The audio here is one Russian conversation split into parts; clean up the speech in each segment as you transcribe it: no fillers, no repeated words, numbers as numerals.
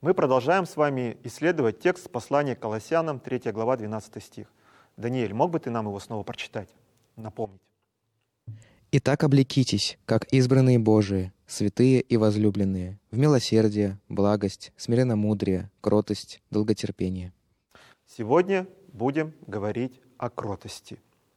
Мы продолжаем с вами исследовать текст послания к Колоссянам, 3 глава, 12 стих. Даниэль, мог бы ты нам его снова прочитать, напомнить? «Итак облекитесь, как избранные Божии, святые и возлюбленные, в милосердие, благость, смиренномудрие, кротость, долготерпение». Сегодня будем говорить о кротости.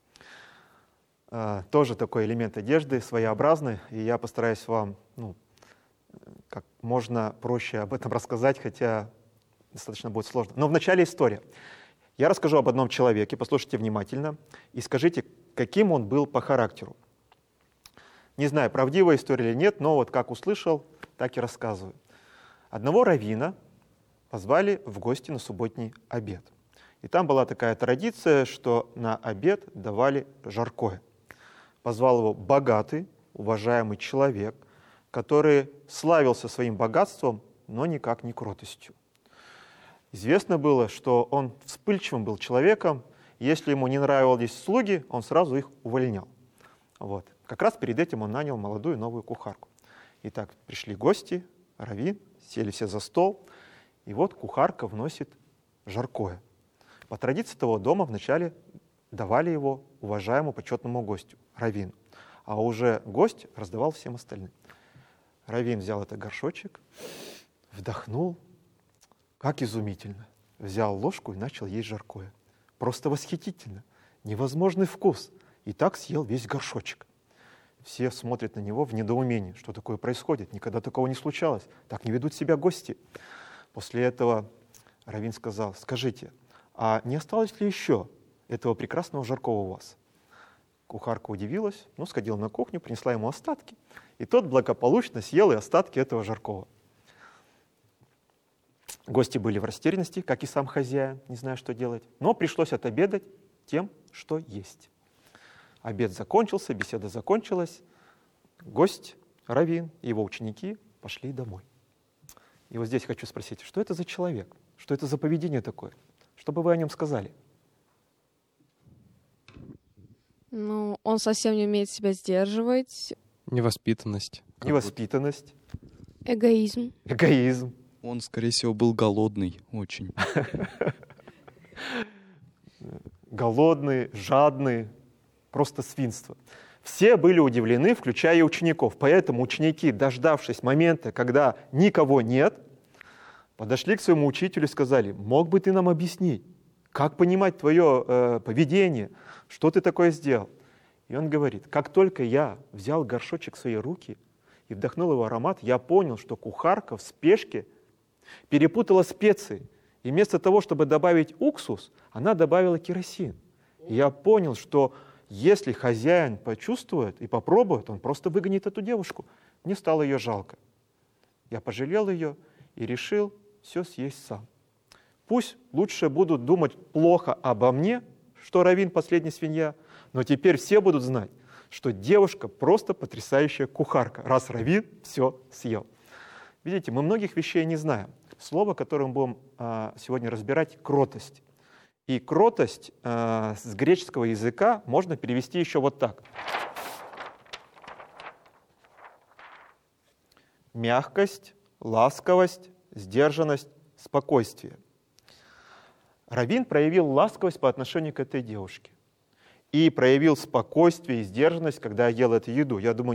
Тоже такой элемент одежды, своеобразный, и я постараюсь вам как можно проще об этом рассказать, хотя достаточно будет сложно. Но вначале история. Я расскажу об одном человеке, послушайте внимательно, и скажите, каким он был по характеру. Не знаю, правдивая история или нет, но вот как услышал, так и рассказываю. Одного раввина позвали в гости на субботний обед. И там была такая традиция, что на обед давали жаркое. Позвал его богатый, уважаемый человек, который славился своим богатством, но никак не кротостью. Известно было, что он вспыльчивым был человеком, если ему не нравились слуги, он сразу их увольнял. Вот. Как раз перед этим он нанял молодую новую кухарку. Итак, пришли гости, раввин, сели все за стол, и вот кухарка вносит жаркое. По традиции того дома вначале давали его уважаемому почетному гостю, раввину, а уже гость раздавал всем остальным. Раввин взял этот горшочек, вдохнул, как изумительно, взял ложку и начал есть жаркое. Просто восхитительно, невозможный вкус. И так съел весь горшочек. Все смотрят на него в недоумении, что такое происходит, никогда такого не случалось, так не ведут себя гости. После этого раввин сказал: скажите, а не осталось ли еще этого прекрасного жаркого у вас? Кухарка удивилась, сходила на кухню, принесла ему остатки, и тот благополучно съел и остатки этого жаркого. Гости были в растерянности, как и сам хозяин, не зная, что делать, но пришлось отобедать тем, что есть. Обед закончился, беседа закончилась, гость, раввин и его ученики пошли домой. И вот здесь хочу спросить, что это за человек, что это за поведение такое, что бы вы о нем сказали? Он совсем не умеет себя сдерживать. Невоспитанность. Невоспитанность. Эгоизм. Эгоизм. Он, скорее всего, был голодный очень. Голодный, жадный, просто свинство. Все были удивлены, включая и учеников. Поэтому ученики, дождавшись момента, когда никого нет, подошли к своему учителю и сказали: мог бы ты нам объяснить, как понимать твое поведение, что ты такое сделал? И он говорит: как только я взял горшочек в свои руки и вдохнул его аромат, я понял, что кухарка в спешке перепутала специи. И вместо того, чтобы добавить уксус, она добавила керосин. И я понял, что если хозяин почувствует и попробует, он просто выгонит эту девушку. Мне стало ее жалко. Я пожалел ее и решил все съесть сам. Пусть лучше будут думать плохо обо мне, что раввин последняя свинья, но теперь все будут знать, что девушка просто потрясающая кухарка, раз раввин все съел. Видите, мы многих вещей не знаем. Слово, которое мы будем сегодня разбирать, кротость. И кротость с греческого языка можно перевести еще вот так. Мягкость, ласковость, сдержанность, спокойствие. Раввин проявил ласковость по отношению к этой девушке и проявил спокойствие и сдержанность, когда ел эту еду. Я думаю,